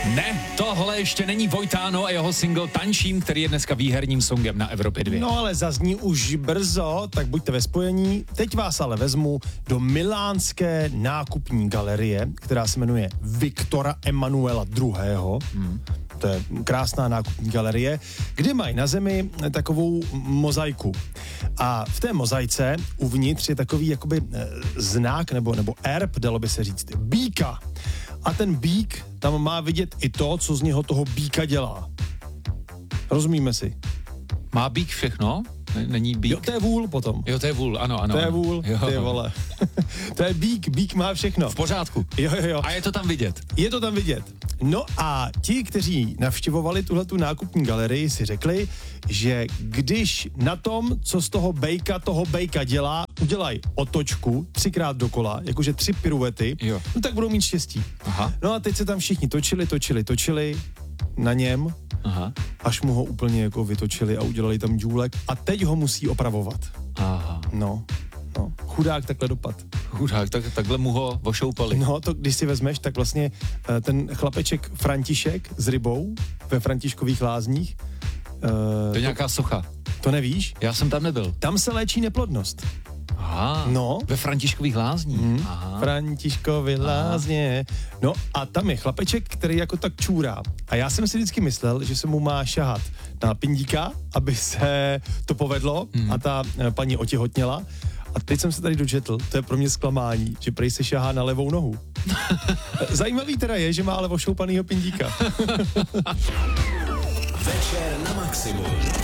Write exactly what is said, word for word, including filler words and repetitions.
Ne, tohle ještě není Vojtáno a jeho single Tančím, který je dneska výherním songem na Evropě dva. No ale zazní už brzo, tak buďte ve spojení. Teď vás ale vezmu do milánské nákupní galerie, která se jmenuje Viktora Emanuela druhého. Hmm. To je krásná nákupní galerie, kde mají na zemi takovou mozaiku. A v té mozaice uvnitř je takový jakoby znak nebo, nebo erb, dalo by se říct, býka. A ten býk, tam má vidět i to, co z něho toho býka dělá. Rozumíme si? Má býk všechno? Není býk? Jo, to je vůl potom. Jo, to je vůl, ano, ano. To je vůl, jo. Ty vole. To je býk, býk má všechno. V pořádku. Jo, jo, jo. A je to tam vidět. Je to tam vidět. No a ti, kteří navštěvovali tuhletu nákupní galerii, si řekli, že když na tom, co z toho bejka toho bejka dělá, udělají otočku třikrát dokola, jakože tři piruety, jo. No tak budou mít štěstí. Aha. No a teď se tam všichni točili, točili, točili na něm, aha. až mu ho úplně jako vytočili a udělali tam džůlek a teď ho musí opravovat. Aha. No, no. Chudák takhle dopad. Chudák, tak, takhle mu ho ošoupali. No, to když si vezmeš, tak vlastně ten chlapeček František s rybou ve Františkových lázních. To je nějaká socha. To nevíš? Já jsem tam nebyl. Tam se léčí neplodnost. Aha, no. Ve Františkových lázních. Hmm. Aha. Františkovy lázně. No a tam je chlapeček, který jako tak čůrá. A já jsem si vždycky myslel, že se mu má šahat na pindíka, aby se to povedlo hmm. a ta paní otěhotněla. A teď jsem se tady dočetl, to je pro mě zklamání, že prej se šahá na levou nohu. Zajímavý teda je, že má ale ošoupanýho pindíka. Večer na maximum.